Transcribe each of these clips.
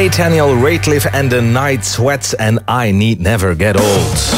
Nathaniel Rateliff and the Night Sweats and I Need Never Get Old.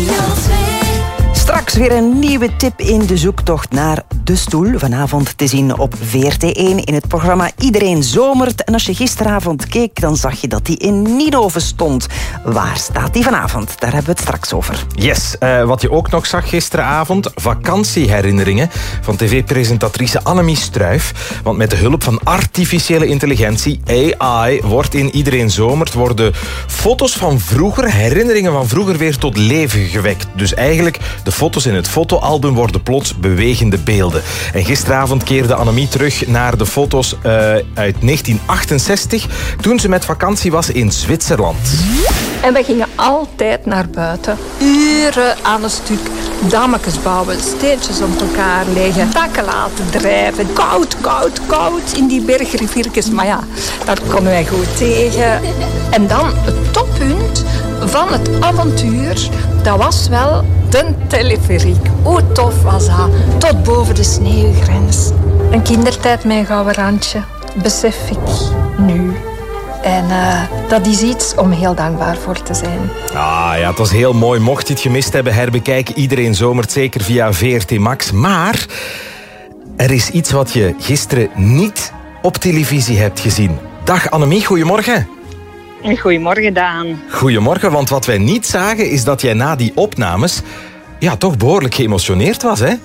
Straks weer een nieuwe tip in de zoektocht naar De Stoel. Vanavond te zien op VRT1 in het programma Iedereen Zomert. En als je gisteravond keek, dan zag je dat die in Nienhoven stond. Waar staat die vanavond? Daar hebben we het straks over. Yes, wat je ook nog zag gisteravond, vakantieherinneringen van tv-presentatrice Annemie Struijf. Want met de hulp van artificiële intelligentie, AI, wordt in Iedereen Zomert worden foto's van vroeger, herinneringen van vroeger weer tot leven gewekt. Dus eigenlijk, de foto's in het fotoalbum worden plots bewegende beelden. En gisteravond keerde Annemie terug naar de foto's uit 1968, toen ze met vakantie was in Zwitserland. En we gingen altijd naar buiten. Uren aan een stuk. Dammetjes bouwen, steentjes op elkaar leggen, takken laten drijven. Koud, koud, koud in die bergriviertjes. Maar ja, daar konden wij goed tegen. En dan het toppunt van het avontuur, dat was wel de teleferiek. Hoe tof was dat? Tot boven de sneeuwgrens. Een kindertijd met een gouden randje, besef ik nu. En dat is iets om heel dankbaar voor te zijn. Ah ja, het was heel mooi. Mocht je het gemist hebben, herbekijk Iedereen Zomert zeker via VRT Max. Maar er is iets wat je gisteren niet op televisie hebt gezien. Dag Annemie, goedemorgen. Goedemorgen, Daan. Goedemorgen, want wat wij niet zagen is dat jij na die opnames ja, toch behoorlijk geëmotioneerd was, hè?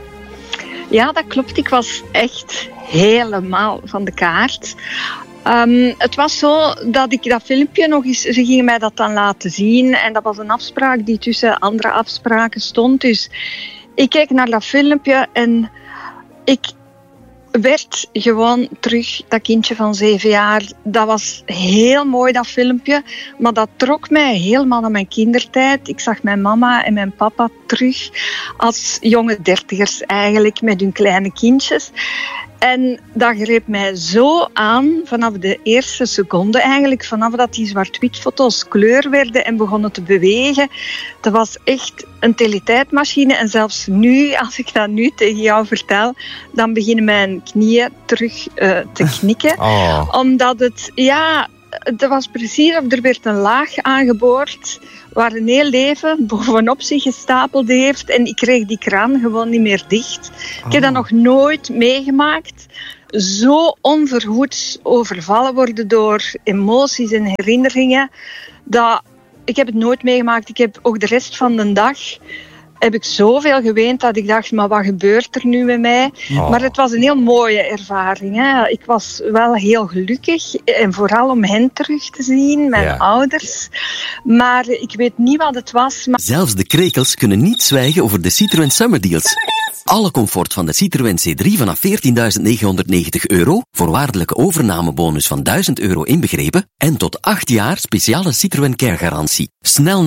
Ja, dat klopt. Ik was echt helemaal van de kaart. Het was zo dat ik dat filmpje nog eens... Ze gingen mij dat dan laten zien. En dat was een afspraak die tussen andere afspraken stond. Dus ik keek naar dat filmpje en ik werd gewoon terug dat kindje van 7 jaar. Dat was heel mooi, dat filmpje. Maar dat trok mij helemaal naar mijn kindertijd. Ik zag mijn mama en mijn papa terug als jonge dertigers eigenlijk, met hun kleine kindjes. En dat greep mij zo aan vanaf de eerste seconde eigenlijk, vanaf dat die zwart-wit foto's kleur werden en begonnen te bewegen. Dat was echt een teletijdmachine. En zelfs nu, als ik dat nu tegen jou vertel, dan beginnen mijn knieën terug te knikken. Oh. Omdat het, ja, het was precies of er werd een laag aangeboord waar een heel leven bovenop zich gestapeld heeft. En ik kreeg die kraan gewoon niet meer dicht. Ik heb dat nog nooit meegemaakt. Zo onverhoeds overvallen worden door emoties en herinneringen. Ik heb het nooit meegemaakt. Ik heb ook de rest van de dag heb ik zoveel geweend dat ik dacht, maar wat gebeurt er nu met mij? Oh. Maar het was een heel mooie ervaring. Hè. Ik was wel heel gelukkig. En vooral om hen terug te zien, mijn ouders. Maar ik weet niet wat het was. Maar... Zelfs de krekels kunnen niet zwijgen over de Citroën Summer Deals. Alle comfort van de Citroën C3 vanaf €14.990. Voorwaardelijke overnamebonus van €1.000 inbegrepen. En tot 8 jaar speciale Citroën Care garantie. Snel